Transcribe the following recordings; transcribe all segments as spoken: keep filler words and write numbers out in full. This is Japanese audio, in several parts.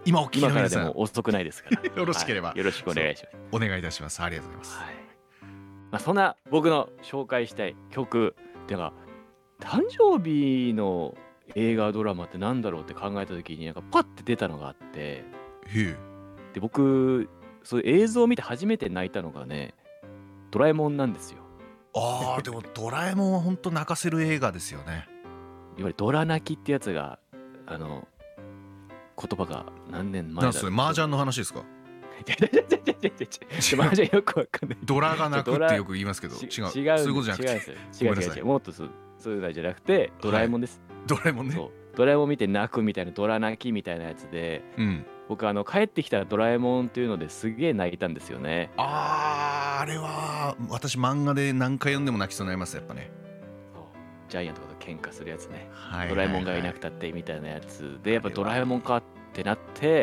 今お聞きの今から皆さんでも遅くないですからよろしければ、 はい、よろしくお願いします。 お願いいたします。ありがとうございます。 はい。まあ、そんな僕の紹介したい曲っていうのが、誕生日の映画ドラマってなんだろうって考えた時になんかパッて出たのがあって、 へえ。 で僕そういう映像を見て初めて泣いたのがね、ドラえもんなんですよ。 ああ、でもドラえもんは本当泣かせる映画ですよね。 いわゆるドラ泣きってやつがあの言葉が何年前だなんそれ麻雀の話ですか？ いやいやいやいやいやいや麻雀よくわかんない。 ドラが泣くってよく言いますけど、違う。 ち違うそういうことじゃなくて。 違うんですよ。違う違う違う。 ごめんなさい。 もっとそうそういうのじゃなくてドラえもんです。 ドラえもんね。 そうドラえもん見て泣くみたいなドラ泣きみたいなやつで、 うん。 僕あの帰ってきたドラえもんっていうのですげえ泣いたんですよね。 ああ、あれは私漫画で何回読んでも泣きそうになりますやっぱね。 そうジャイアンとかと喧嘩するやつね。 はいはいはい。 ドラえもんがいなくたってみたいなやつで、やっぱあれはドラえもんかってなって、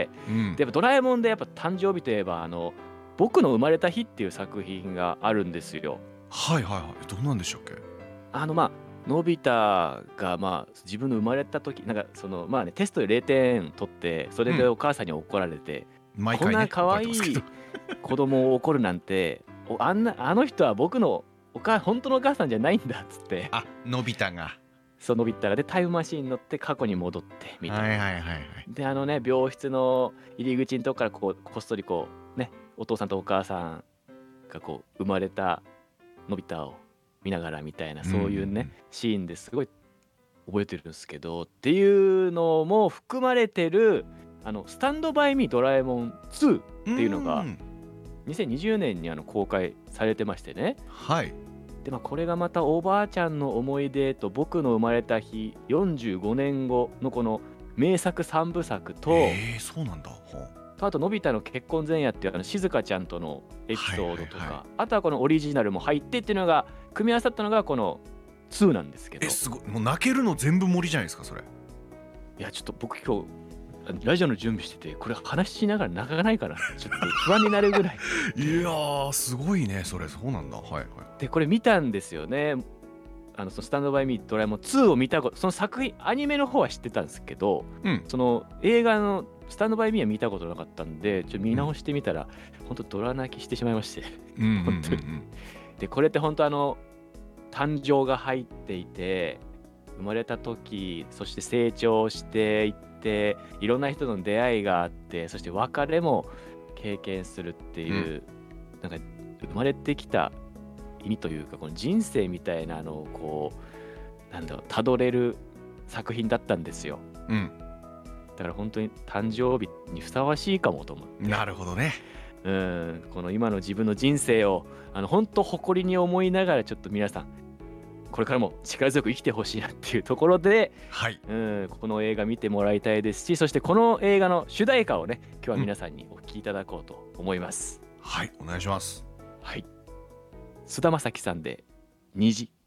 うんでやっぱドラえもんでやっぱ誕生日といえばあの僕の生まれた日っていう作品があるんですよ。 はいはいはい。どんなんでしたっけ？ あのまあのび太がまあ自分の生まれた時なんかそのまあねテストでれいてん取ってそれでお母さんに怒られて、こん毎回ね。 な可愛い怒られてますけど子供を怒るなんておあんなあの人は僕のお母本当のお母さんじゃないんだっつってあ、のび太が。 そうのび太がでタイムマシーンに乗って過去に戻ってみたいな。 はいはいはいはい。 であのね病室の入り口のとこからこうこっそりこうねお父さんとお母さんがこう生まれたのび太を見ながらみたいなそういうね、 うんシーンですごい覚えてるんですけどっていうのも含まれてるあのスタンドバイミードラえもんツーっていうのがんにせんにじゅうねんにあの公開されてましてね。 はい。 でまあこれがまたおばあちゃんの思い出と僕の生まれた日よんじゅうごねんごのこの名作さんぶさくと、 ええ、そうなんだ。ほうとあとのび太の結婚前夜っていうあの静香ちゃんとのエピソードとか、 はいはいはいあとはこのオリジナルも入ってっていうのが組み合わさったのがこのツーなんですけど、 え、すごい。もう泣けるの全部森じゃないですかそれ。 いやちょっと僕今日ラジオの準備しててこれ話しながら泣かないかなちょっと不安になるぐらいいやーすごいねそれ。そうなんだ。はいはい。 でこれ見たんですよね。あのそのスタンドバイミードラえもんツーを見たこと、その作品アニメの方は知ってたんですけど、 うん。 その映画のスタンドバイミーは見たことなかったんでちょっと見直してみたら、うん、本当ドラ泣きしてしまいましてうんうんうんうん本当にでこれって本当あの誕生が入っていて生まれた時そして成長していっていろんな人との出会いがあってそして別れも経験するっていう、うん、なんか生まれてきた意味というかこの人生みたいなのをこうなんだろうたどれる作品だったんですよ。 うん。 だから本当に誕生日にふさわしいかもと思って。 なるほどね。 うんこの今の自分の人生をあの本当誇りに思いながらちょっと皆さんこれからも力強く生きてほしいなっていうところで、 はい。 うんこの映画見てもらいたいですしそしてこの映画の主題歌をね今日は皆さんにお聴きいただこうと思います。 はい、お願いします。 はい。菅田将暉さんで虹。